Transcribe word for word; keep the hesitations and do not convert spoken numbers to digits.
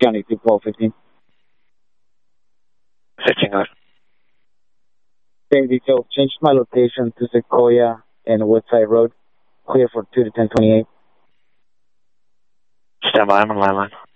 County two twelve fifteen. fifteen, go. Same detail. Changed my location to Sequoia and Woodside Road. Clear for two to ten twenty-eight. Stand by, I'm on line line.